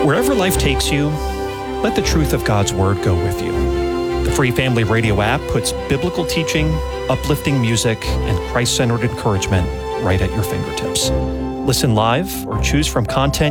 Wherever life takes you, let the truth of God's Word go with you. The Free Family Radio app puts biblical teaching, uplifting music, and Christ-centered encouragement right at your fingertips. Listen live or choose from content